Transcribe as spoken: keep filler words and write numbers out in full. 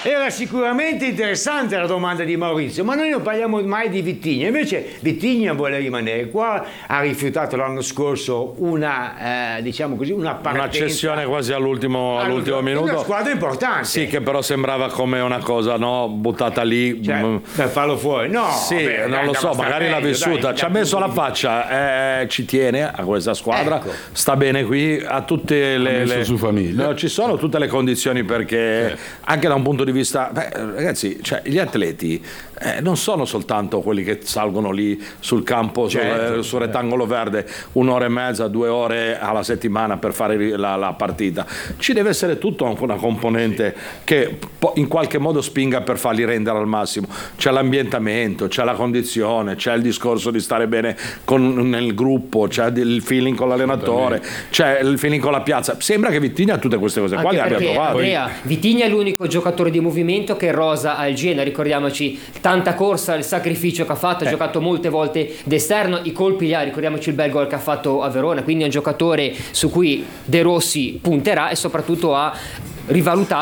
Era sicuramente interessante la domanda di Maurizio, ma noi non parliamo mai di Vitigna. Invece Vitigna vuole rimanere qua, ha rifiutato l'anno scorso una, eh, diciamo così, una partenza. Una cessione quasi all'ultimo, all'ultimo minuto. Una squadra importante. Sì, che però sembrava come una cosa, no, buttata lì. Cioè, per farlo fuori. No, sì, beh, non dai, lo so, magari l'ha meglio, vissuta. dai, Ci ha messo la faccia, eh, ci tiene a questa squadra, ecco. Sta bene qui, ha tutte le... Ha messo le su famiglia. no, ci sono tutte le condizioni perché anche da un punto di vista... Beh, ragazzi, cioè, gli atleti eh, non sono soltanto quelli che salgono lì sul campo, certo, sul, sul rettangolo verde, un'ora e mezza, due ore alla settimana per fare la, la partita. Ci deve essere tutta una componente che in qualche modo spinga per farli rendere al massimo. C'è l'ambientamento, c'è la condizione, c'è il discorso di stare bene con, nel gruppo, c'è il feeling con l'allenatore, c'è il feeling con la piazza. Sembra che Vitigna tutte queste cose qua Anche le abbia perché, trovate. Andrea, Vitigna è l'unico giocatore di movimento che rosa al Genoa, ricordiamoci tanta corsa, il sacrificio che ha fatto, ha eh. giocato molte volte d'esterno, i colpi li ha, ricordiamoci il bel gol che ha fatto a Verona, quindi è un giocatore su cui De Rossi punterà e soprattutto ha rivalutato